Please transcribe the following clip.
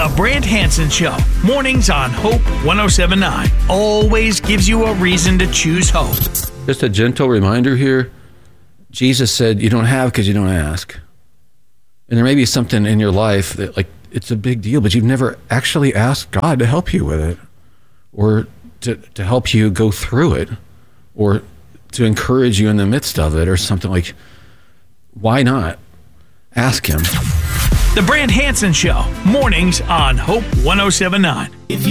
The Brant Hansen Show, mornings on Hope 107.9. Always gives you a reason to choose hope. Just a gentle reminder here. Jesus said you don't have because you don't ask. And there may be something in your life that, like, it's a big deal, but you've never actually asked God to help you with it, or to help you go through it, or to encourage you in the midst of it, or something. Like, why not ask him? The Brant Hansen Show, mornings on Hope 107.9.